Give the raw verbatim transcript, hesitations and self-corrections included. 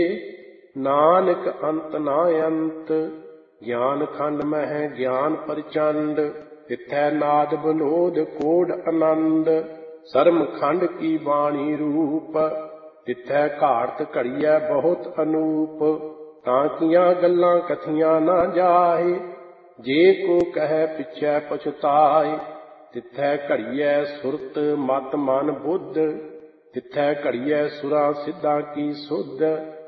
ਨਾਨਕ ਅੰਤ ਨਾ ਅੰਤ। ਗਿਆਨ ਖੰਡ ਮਹਿ ਗਿਆਨ ਪ੍ਰਚੰਡ, ਤਿਥੈ ਨਾਦ ਬਨੋਦ ਕੋਡ ਆਨੰਦ। ਸਰਮ ਖੰਡ ਕੀ ਬਾਣੀ ਰੂਪ, ਤਿਥੈ ਘਾੜਤ ਘੜੀਐ ਬਹੁਤ ਅਨੂਪ। ਤਾਂ ਕੀਆਂ ਗੱਲਾਂ ਕਥੀਆਂ ਨਾ ਜਾਹੇ, ਜੇ ਕੋ ਕਹੈ ਪਿਛੈ ਪਛੁਤਾਏ। ਤਿਥੈ ਘੜੀਐ ਸੁਰਤ ਮਤ ਮਨ ਬੁੱਧ, ਤਿਥੈ ਘੜੀਐ ਸੁਰਾਂ ਸਿੱਧਾਂ ਕੀ ਸੁਧ।